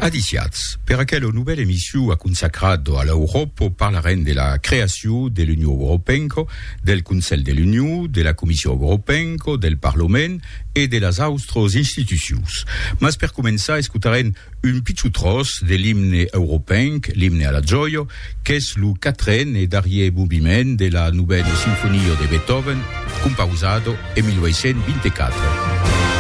Adiciats, per aquella nouvelle émission consacrata all'Europa parleremo della creazione dell'Unione Europea, del Conseil de l'Union, della Commissione Europea, del Parlamento e delle altre istituzioni. Ma per cominciare ascolteremo un piccolo tros dell'imne europeo, l'imne alla gioia, che è il quatrième e dernier movimento della Nouvelle Sinfonia di Beethoven, composato nel 1924.